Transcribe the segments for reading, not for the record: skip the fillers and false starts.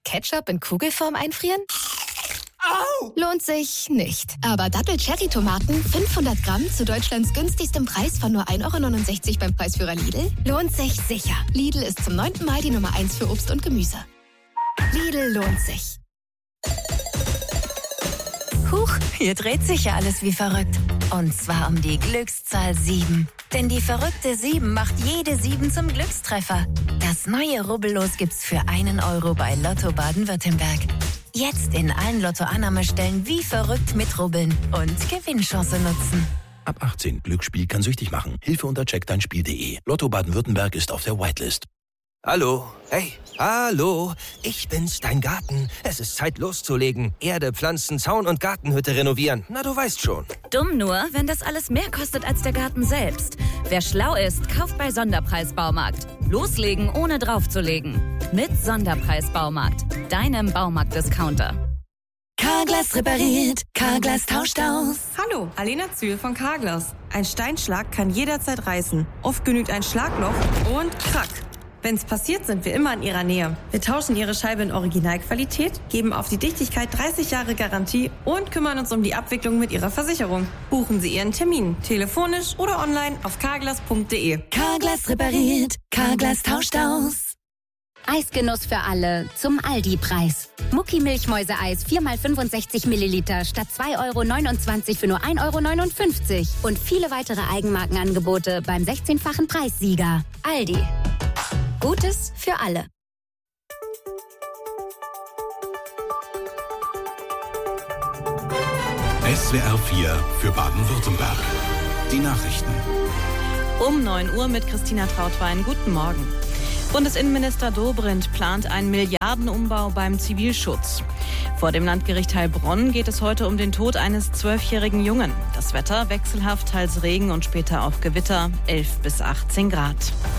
Ketchup in Kugelform einfrieren? Au! Lohnt sich nicht. Aber Dattel-Cherry-Tomaten 500 Gramm zu Deutschlands günstigstem Preis von nur 1,69 € beim Preisführer Lidl lohnt sich sicher. Lidl ist zum 9. Mal die Nummer 1 für Obst und Gemüse. Lidl lohnt sich. Huch, hier dreht sich ja alles wie verrückt. Und zwar um die Glückszahl 7. Denn die verrückte 7 macht jede 7 zum Glückstreffer. Das neue Rubbellos gibt's für 1 € bei Lotto Baden-Württemberg. Jetzt in allen Lotto-Annahmestellen wie verrückt mitrubbeln und Gewinnchance nutzen. Ab 18. Glücksspiel kann süchtig machen. Hilfe unter checkdeinspiel.de. Lotto Baden-Württemberg ist auf der Whitelist. Hallo, hey, hallo, ich bin's, dein Garten. Es ist Zeit loszulegen. Erde, Pflanzen, Zaun und Gartenhütte renovieren. Na, du weißt schon. Dumm nur, wenn das alles mehr kostet als der Garten selbst. Wer schlau ist, kauft bei Sonderpreis-Baumarkt. Loslegen, ohne draufzulegen. Mit Sonderpreis-Baumarkt, deinem Baumarkt-Discounter. Carglass repariert, Carglass tauscht aus. Hallo, Alena Zühl von Carglass. Ein Steinschlag kann jederzeit reißen. Oft genügt ein Schlagloch und krack. Wenn's passiert, sind wir immer in Ihrer Nähe. Wir tauschen Ihre Scheibe in Originalqualität, geben auf die Dichtigkeit 30 Jahre Garantie und kümmern uns um die Abwicklung mit Ihrer Versicherung. Buchen Sie Ihren Termin, telefonisch oder online auf carglass.de. Carglass repariert, Carglass tauscht aus. Eisgenuss für alle zum Aldi-Preis. Mucki-Milchmäuse-Eis 4x65 Milliliter statt 2,29 € für nur 1,59 € und viele weitere Eigenmarkenangebote beim 16-fachen Preissieger. Aldi. Gutes für alle. SWR 4 für Baden-Württemberg. Die Nachrichten. Um 9 Uhr mit Christina Trautwein. Guten Morgen. Bundesinnenminister Dobrindt plant einen Milliardenumbau beim Zivilschutz. Vor dem Landgericht Heilbronn geht es heute um den Tod eines 12-jährigen Jungen. Das Wetter wechselhaft, teils Regen und später auch Gewitter, 11 bis 18 Grad.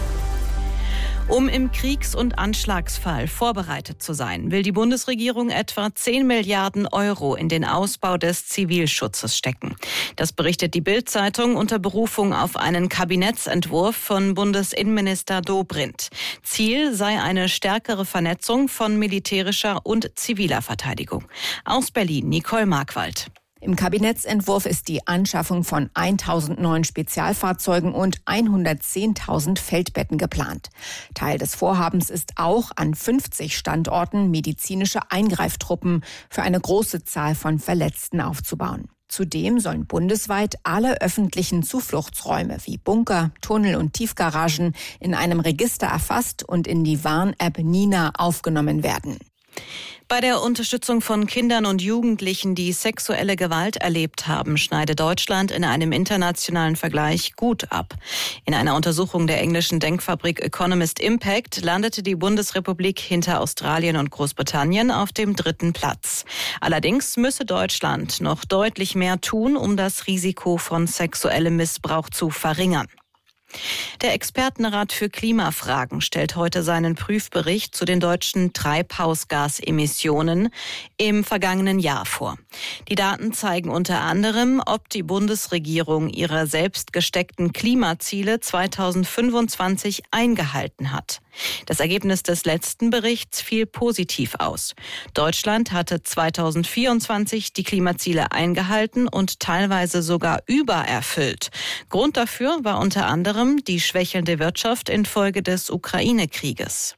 Um im Kriegs- und Anschlagsfall vorbereitet zu sein, will die Bundesregierung etwa 10 Milliarden € in den Ausbau des Zivilschutzes stecken. Das berichtet die Bild-Zeitung unter Berufung auf einen Kabinettsentwurf von Bundesinnenminister Dobrindt. Ziel sei eine stärkere Vernetzung von militärischer und ziviler Verteidigung. Aus Berlin, Nicole Markwald. Im Kabinettsentwurf ist die Anschaffung von 1.000 neuen Spezialfahrzeugen und 110.000 Feldbetten geplant. Teil des Vorhabens ist auch, an 50 Standorten medizinische Eingreiftruppen für eine große Zahl von Verletzten aufzubauen. Zudem sollen bundesweit alle öffentlichen Zufluchtsräume wie Bunker, Tunnel und Tiefgaragen in einem Register erfasst und in die Warn-App Nina aufgenommen werden. Bei der Unterstützung von Kindern und Jugendlichen, die sexuelle Gewalt erlebt haben, schneidet Deutschland in einem internationalen Vergleich gut ab. In einer Untersuchung der englischen Denkfabrik Economist Impact landete die Bundesrepublik hinter Australien und Großbritannien auf dem 3. Platz. Allerdings müsse Deutschland noch deutlich mehr tun, um das Risiko von sexuellem Missbrauch zu verringern. Der Expertenrat für Klimafragen stellt heute seinen Prüfbericht zu den deutschen Treibhausgasemissionen im vergangenen Jahr vor. Die Daten zeigen unter anderem, ob die Bundesregierung ihre selbst gesteckten Klimaziele 2025 eingehalten hat. Das Ergebnis des letzten Berichts fiel positiv aus. Deutschland hatte 2024 die Klimaziele eingehalten und teilweise sogar übererfüllt. Grund dafür war unter anderem die schwächelnde Wirtschaft infolge des Ukraine-Krieges.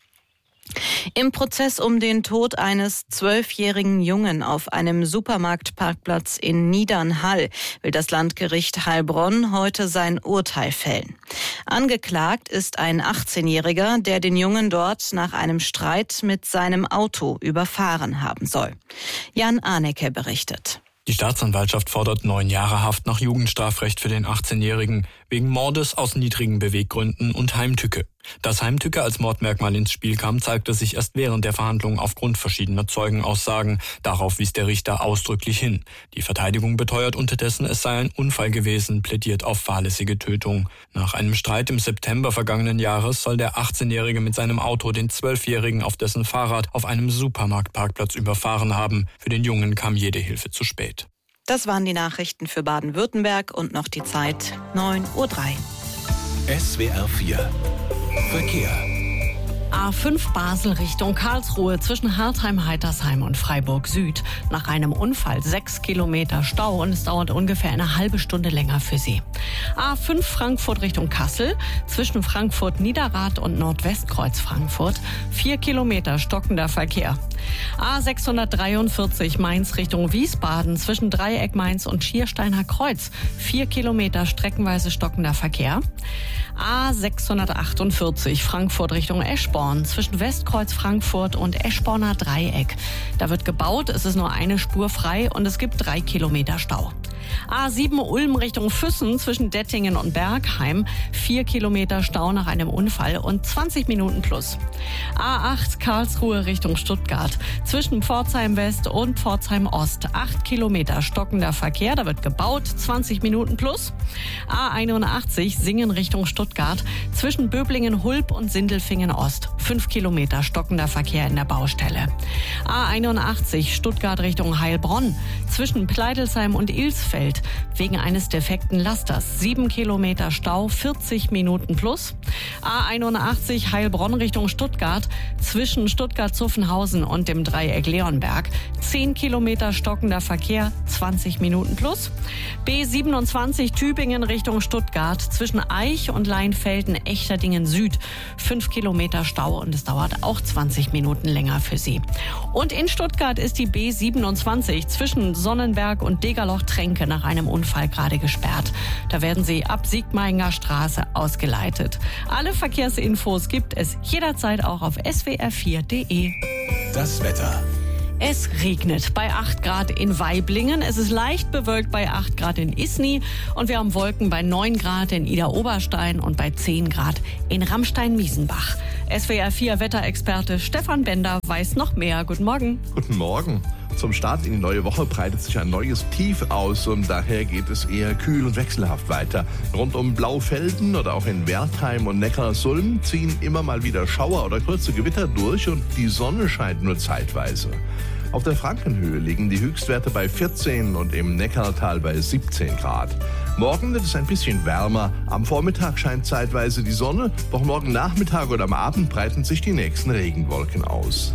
Im Prozess um den Tod eines 12-jährigen Jungen auf einem Supermarktparkplatz in Niedernhall will das Landgericht Heilbronn heute sein Urteil fällen. Angeklagt ist ein 18-Jähriger, der den Jungen dort nach einem Streit mit seinem Auto überfahren haben soll. Jan Arnecke berichtet. Die Staatsanwaltschaft fordert 9 Jahre Haft nach Jugendstrafrecht für den 18-Jährigen wegen Mordes aus niedrigen Beweggründen und Heimtücke. Dass Heimtücke als Mordmerkmal ins Spiel kam, zeigte sich erst während der Verhandlungen aufgrund verschiedener Zeugenaussagen. Darauf wies der Richter ausdrücklich hin. Die Verteidigung beteuert unterdessen, es sei ein Unfall gewesen, plädiert auf fahrlässige Tötung. Nach einem Streit im September vergangenen Jahres soll der 18-Jährige mit seinem Auto den 12-Jährigen auf dessen Fahrrad auf einem Supermarktparkplatz überfahren haben. Für den Jungen kam jede Hilfe zu spät. Das waren die Nachrichten für Baden-Württemberg und noch die Zeit 9:03 Uhr. SWR 4 Verkehr. A5 Basel Richtung Karlsruhe zwischen Hartheim-Heitersheim und Freiburg Süd. Nach einem Unfall 6 Kilometer Stau und es dauert ungefähr eine halbe Stunde länger für Sie. A5 Frankfurt Richtung Kassel zwischen Frankfurt-Niederrad und Nordwestkreuz Frankfurt 4 Kilometer stockender Verkehr. A643 Mainz Richtung Wiesbaden zwischen Dreieck Mainz und Schiersteiner Kreuz 4 Kilometer streckenweise stockender Verkehr. A648 Frankfurt Richtung Eschborn zwischen Westkreuz Frankfurt und Eschborner Dreieck. Da wird gebaut, es ist nur eine Spur frei und es gibt 3 Kilometer Stau. A7 Ulm Richtung Füssen zwischen Dettingen und Bergheim 4 Kilometer Stau nach einem Unfall und 20 Minuten plus. A8 Karlsruhe Richtung Stuttgart zwischen Pforzheim West und Pforzheim Ost 8 Kilometer stockender Verkehr, da wird gebaut, 20 Minuten plus. A81 Singen Richtung Stuttgart zwischen Böblingen Hulb und Sindelfingen Ost 5 Kilometer stockender Verkehr in der Baustelle. A81 Stuttgart Richtung Heilbronn zwischen Pleidelsheim und Ilsfeld wegen eines defekten Lasters 7 Kilometer Stau, 40 Minuten plus. A81 Heilbronn Richtung Stuttgart zwischen Stuttgart-Zuffenhausen und dem Dreieck Leonberg 10 Kilometer stockender Verkehr, 20 Minuten plus. B27 Tübingen Richtung Stuttgart zwischen Eich und Leinfelden-Echterdingen Süd 5 Kilometer Stau und es dauert auch 20 Minuten länger für Sie. Und in Stuttgart ist die B27 zwischen Sonnenberg und Degerloch-Tränke nach einem Unfall gerade gesperrt. Da werden Sie ab Siegmainger Straße ausgeleitet. Alle Verkehrsinfos gibt es jederzeit auch auf swr4.de. Das Wetter. Es regnet bei 8 Grad in Waiblingen, es ist leicht bewölkt bei 8 Grad in Isny und wir haben Wolken bei 9 Grad in Idar-Oberstein und bei 10 Grad in Ramstein-Miesenbach. SWR4 Wetterexperte Stefan Bender weiß noch mehr. Guten Morgen. Guten Morgen. Zum Start in die neue Woche breitet sich ein neues Tief aus und daher geht es eher kühl und wechselhaft weiter. Rund um Blaufelden oder auch in Wertheim und Neckarsulm ziehen immer mal wieder Schauer oder kurze Gewitter durch und die Sonne scheint nur zeitweise. Auf der Frankenhöhe liegen die Höchstwerte bei 14 und im Neckartal bei 17 Grad. Morgen wird es ein bisschen wärmer. Am Vormittag scheint zeitweise die Sonne, doch morgen Nachmittag oder am Abend breiten sich die nächsten Regenwolken aus.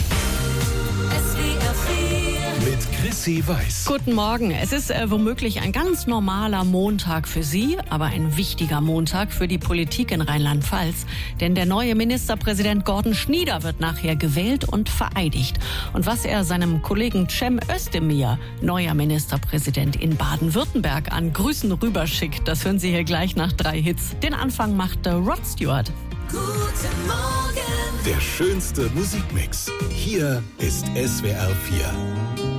Mit Chrissy Weiß. Guten Morgen. Es ist womöglich ein ganz normaler Montag für Sie, aber ein wichtiger Montag für die Politik in Rheinland-Pfalz. Denn der neue Ministerpräsident Gordon Schnieder wird nachher gewählt und vereidigt. Und was er seinem Kollegen Cem Özdemir, neuer Ministerpräsident in Baden-Württemberg, an Grüßen rüberschickt, das hören Sie hier gleich nach 3 Hits. Den Anfang macht Rod Stewart. Guten Morgen. Der schönste Musikmix. Hier ist SWR 4.